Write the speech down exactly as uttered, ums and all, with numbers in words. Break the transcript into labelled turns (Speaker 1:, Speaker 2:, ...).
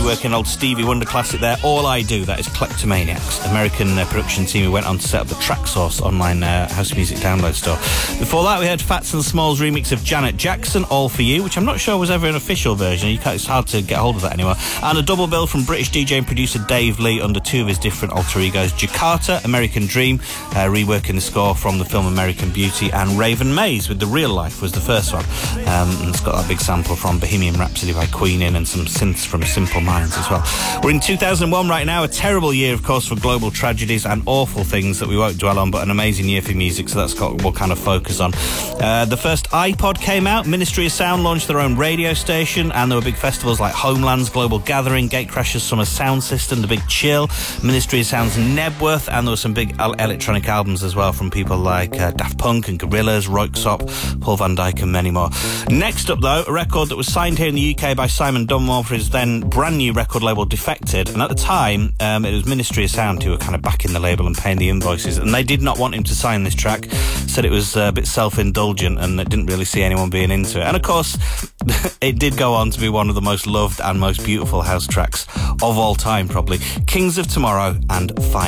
Speaker 1: reworking old Stevie Wonder classic there, All I Do. That is Kleptomaniacs, American uh, production team who went on to set up the Traxsource online uh, house music download store. Before that, we had Fats and Smalls remix of Janet Jackson, All For You, which I'm not sure was ever an official version. You can't, it's hard to get hold of that anymore. And a double bill from British D J and producer Dave Lee under two of his different alter egos, Jakarta, American Dream, uh, reworking the score from the film American Beauty, and Raven Maze with The Real Life was the first one. Um, and it's got that big sample from Bohemian Rhapsody by Queen in, and some synths from Simple Minds as well. We're in two thousand one right now, a terrible year, of course, for global tragedies and awful things that we won't dwell on, but an amazing year for music, so that's what we'll kind of focus on. Uh, the first iPod came out, Ministry of Sound launched their own radio station, and there were big festivals like Homeland's Global Gathering, Gatecrashers Summer Sound System, The Big Chill, Ministry of Sound's Nebworth, and there were some big electronic albums as well from people like uh, Daft Punk and Gorillaz, Röyksopp, Paul van Dyk and many more. Next up though, a record that was signed here in the U K by Simon Dunmore for his then brand new record label Defected, and at the time um, it was Ministry of Sound who were kind of backing the label and paying the invoices, and they did not want him to sign this track, said it was a bit self-indulgent and it didn't really see anyone being into it. And of course it did go on to be one of the most loved and most beautiful house tracks of all time, probably. Kings of Tomorrow and Fine.